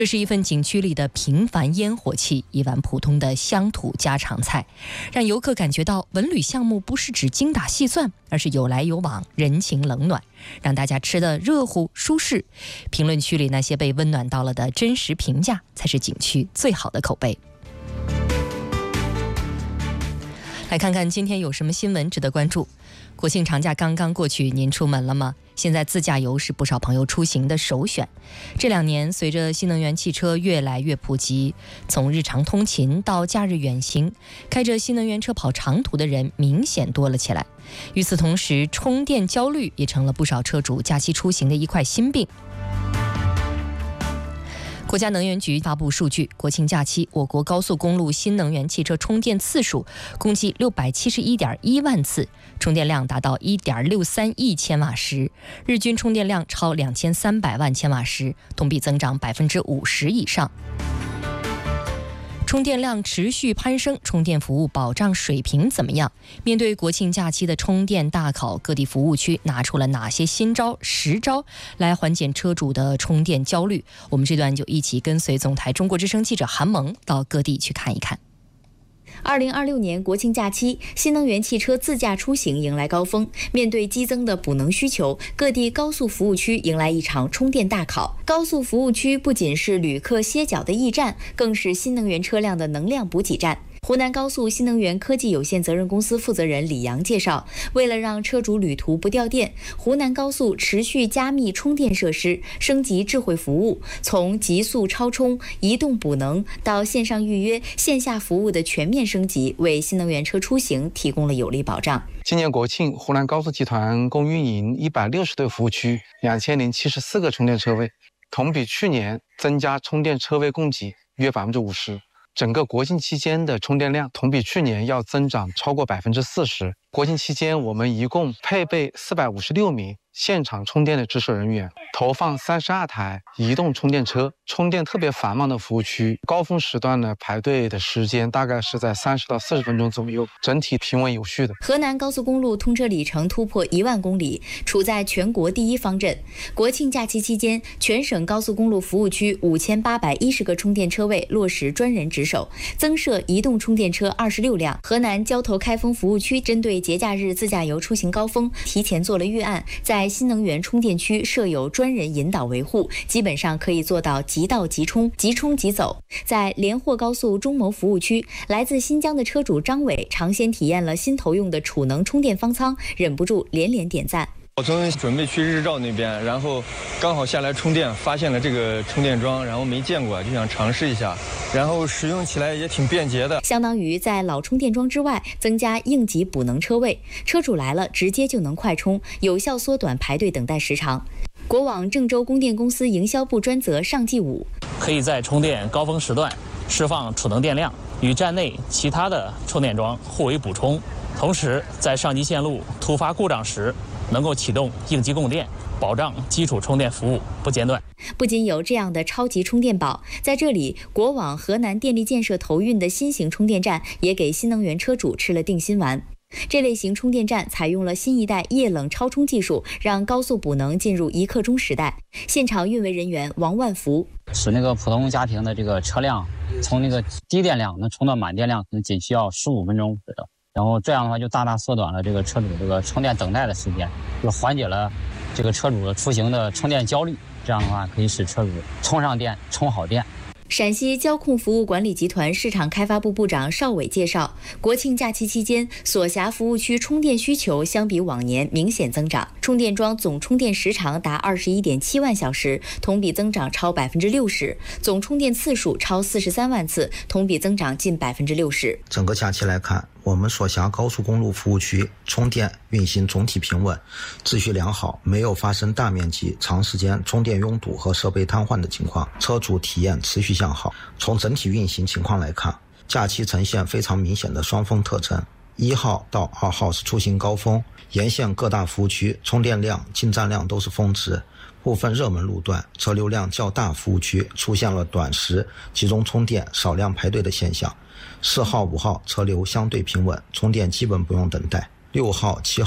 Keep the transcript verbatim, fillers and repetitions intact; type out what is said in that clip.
这是一份景区里的平凡烟火气，一碗普通的乡土家常菜，让游客感觉到文旅项目不是指精打细算，而是有来有往，人情冷暖，让大家吃得热乎舒适。评论区里那些被温暖到了的真实评价，才是景区最好的口碑。来看看今天有什么新闻值得关注。国庆长假刚刚过去，您出门了吗？现在自驾游是不少朋友出行的首选。这两年，随着新能源汽车越来越普及，从日常通勤到假日远行，开着新能源车跑长途的人明显多了起来。与此同时，充电焦虑也成了不少车主假期出行的一块心病。国家能源局发布数据，国庆假期我国高速公路新能源汽车充电次数共计六百七十一点一万次，充电量达到一点六三亿千瓦时，日均充电量超两千三百万千瓦时，同比增长百分之五十以上。充电量持续攀升，充电服务保障水平怎么样？面对国庆假期的充电大考，各地服务区拿出了哪些新招实招来缓解车主的充电焦虑？我们这段就一起跟随总台中国之声记者韩萌到各地去看一看。 二零二六年国庆假期，新能源汽车自驾出行迎来高峰。面对激增的补能需求，各地高速服务区迎来一场充电大考。高速服务区不仅是旅客歇脚的驿站，更是新能源车辆的能量补给站。湖南高速新能源科技有限责任公司负责人李阳介绍，为了让车主旅途不掉电，湖南高速持续加密充电设施，升级智慧服务，从极速超充、移动补能到线上预约、线下服务的全面升级，为新能源车出行提供了有力保障。 今年国庆，湖南高速集团共运营一百六十对服务区，两千零七十四个充电车位，同比去年增加充电车位供给约百分之五十。整个国庆期间的充电量同比去年要增长超过百分之四十。国庆期间，我们一共配备四百五十六名现场充电的值守人员，投放三十二台移动充电车。充电特别繁忙的服务区，高峰时段呢排队的时间大概是在三十到四十分钟左右，整体平稳有序的。 河南高速公路通车里程突破一万公里，处在全国第一方阵。国庆假期期间，全省高速公路服务区五千八百一十个充电车位落实专人值守，增设移动充电车二十六辆。河南交投开封服务区针对节假日自驾游出行高峰，提前做了预案，在新能源充电区设有专人引导维护，基本上可以做到即到即充、即充即走。在连霍高速中牟服务区，来自新疆的车主张伟尝鲜体验了新投用的储能充电方舱，忍不住连连点赞。 我从准备去日照那边，然后刚好下来充电，发现了这个充电桩，然后没见过，就想尝试一下，然后使用起来也挺便捷的。 相当于在老充电桩之外增加应急补能车位，车主来了直接就能快充，有效缩短排队等待时长。国网郑州供电公司营销部专责尚继武， 可以在充电高峰时段释放储能电量，与站内其他的充电桩互为补充，同时在上级线路突发故障时能够启动应急供电，保障基础充电服务不间断。 不仅有这样的超级充电宝，在这里，国网河南电力建设投运的新型充电站也给新能源车主吃了定心丸。这类型充电站采用了新一代液冷超充技术，让高速补能进入一刻钟时代。现场运维人员王万福， 使那个普通家庭的这个车辆从那个低电量能充到满电量，可能仅需要十五分钟左右。然后这样的话就大大缩短了这个车主这个充电等待的时间，就缓解了这个车主的出行的充电焦虑。这样的话可以使车主充上电、充好电。 陕西交控服务管理集团市场开发部部长邵伟介绍，国庆假期期间，所辖服务区充电需求相比往年明显增长，充电桩总充电时长达二十一点七万小时，同比增长超百分之六十，总充电次数超四十三万次，同比增长近百分之六十。 整个假期来看，我们所辖高速公路服务区充电运行总体平稳，秩序良好，没有发生大面积、长时间充电拥堵和设备瘫痪的情况，车主体验持续向好。从整体运行情况来看，假期呈现非常明显的双峰特征。一号到二号是出行高峰，沿线各大服务区充电量、进站量都是峰值。部分热门路段车流量较大服务区出现了短时集中充电、少量排队的现象。四号、五号车流相对平稳，充电基本不用等待。六号、七号